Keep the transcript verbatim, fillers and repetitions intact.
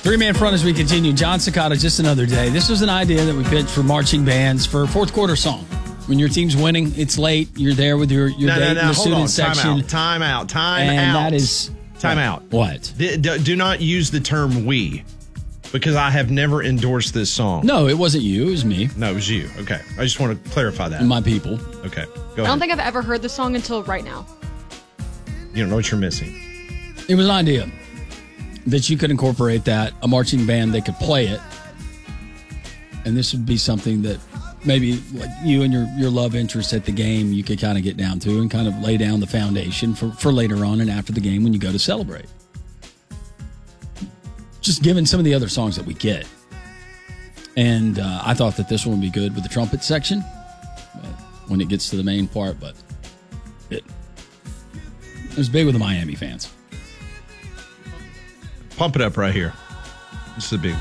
Three-man front as we continue. John Cicada, Just Another Day. This was an idea that we pitched for marching bands for a fourth quarter song. When your team's winning, it's late, you're there with your, your no, date no, in no, the hold student on. section. Time out, time out, time and out. that is... Time what? out. What? D- d- do not use the term we, because I have never endorsed this song. No, it wasn't you. It was me. No, it was you. Okay. I just want to clarify that. And my people. Okay. Go ahead. I don't think I've ever heard the song until right now. You don't know what you're missing. It was an idea that you could incorporate that, a marching band, they could play it. And this would be something that maybe like you and your, your love interest at the game, you could kind of get down to and kind of lay down the foundation for, for later on and after the game when you go to celebrate. Just given some of the other songs that we get. And uh, I thought that this one would be good with the trumpet section but when it gets to the main part, but it, it was big with the Miami fans. Pump it up right here. This is a big